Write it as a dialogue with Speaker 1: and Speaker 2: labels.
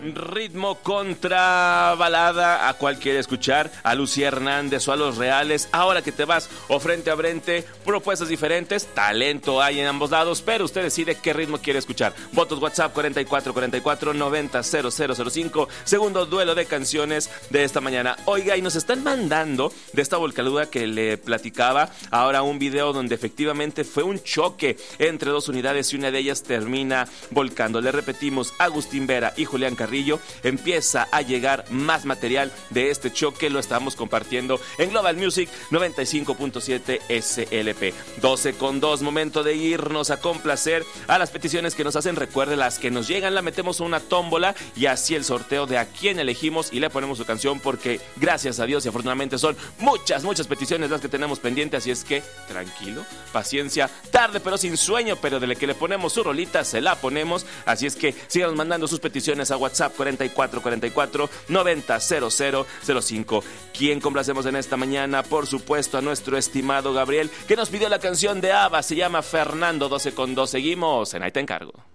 Speaker 1: Ritmo contra balada. ¿A cuál quiere escuchar? ¿A Lucía Hernández o a Los Reales? Ahora que te vas o frente a frente, propuestas diferentes, talento hay en ambos lados, pero usted decide qué ritmo quiere escuchar. Votos WhatsApp 4444-900005. Segundo duelo de canciones de esta mañana. Oiga, y nos están mandando de esta volcadura que le platicaba ahora un video donde efectivamente fue un choque entre dos unidades y una de ellas termina volcando. Le repetimos, Agustín Vera y Julián Carrillo. Empieza a llegar más material de este choque, lo estamos compartiendo en Global Music 95.7 SLP. 12:02, momento de irnos a complacer a las peticiones que nos hacen. Recuerde, las que nos llegan la metemos en una tómbola y así el sorteo de a quién elegimos y le ponemos su canción, porque gracias a Dios y afortunadamente son muchas peticiones las que tenemos pendientes, así es que tranquilo, paciencia, tarde pero sin sueño, pero de la que le ponemos su rolita se la ponemos, así es que sigan mandando sus peticiones a WhatsApp 4444-900005. ¿Quién complacemos en esta mañana? Por supuesto a nuestro estimado Gabriel, que nos pidió la canción de ABBA, se llama Fernando. 12:02, seguimos en Ahí Te Encargo.